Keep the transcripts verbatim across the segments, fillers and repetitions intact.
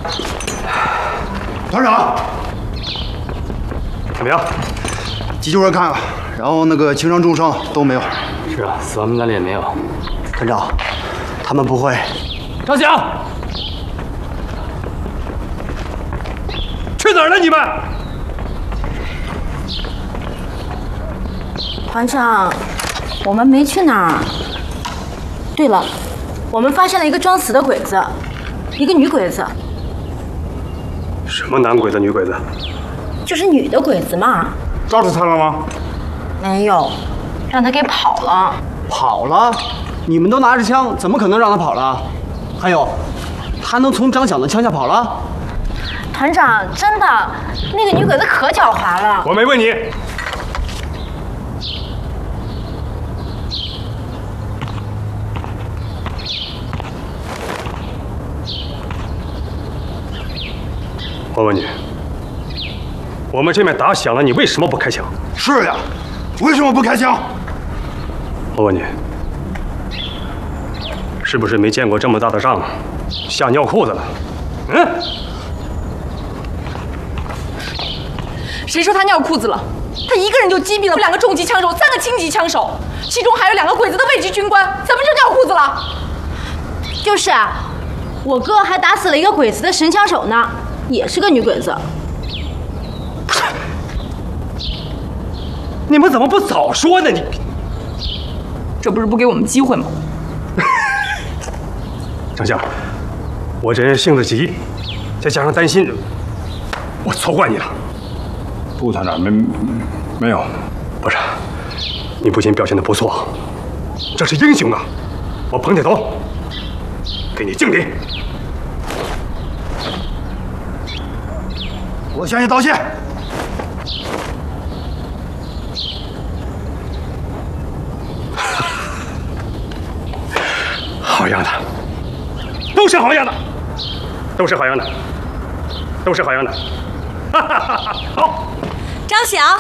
团长， 怎么样？ 急救人看了，然后那个轻伤、重伤都没有。 是啊，死亡名单里也没有。 团长，他们不会。 张翔，去哪儿了你们？ 团长，我们没去哪儿。对了，我们发现了一个装死的鬼子，一个女鬼子。 什么男鬼子、女鬼子？ 就是女的鬼子嘛。 抓住他了吗？ 没有，让他给跑了。 跑了？你们都拿着枪，怎么可能让他跑了？还有，他能从张响的枪下跑了？ 团长，真的，那个女鬼子可狡猾了。 我没问你。我问你，我们这边打响了，你为什么不开枪？ 是呀，为什么不开枪？ 我问你，是不是没见过这么大的仗，吓尿裤子了？嗯？ 谁说他尿裤子了？他一个人就击毙了两个重级枪手，三个轻级枪手，其中还有两个鬼子的位级军官，怎么就尿裤子了？ 就是啊，我哥还打死了一个鬼子的神枪手呢，也是个女鬼子。 你们怎么不早说呢？你这不是不给我们机会吗？ 张相，我这人性子急，再加上担心，我错怪你了。 不，团长，没没有， 不是，你不仅表现得不错，这是英雄啊！我捧起头，给你敬礼。 我向你道歉。 好样的，都是好样的，都是好样的，都是好样的。哈哈哈哈！好， 张翔，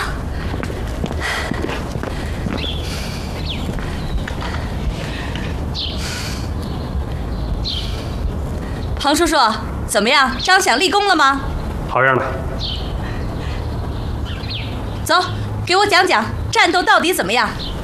庞叔叔，怎么样？张翔立功了吗？ 好样的。 走，给我讲讲战斗到底怎么样？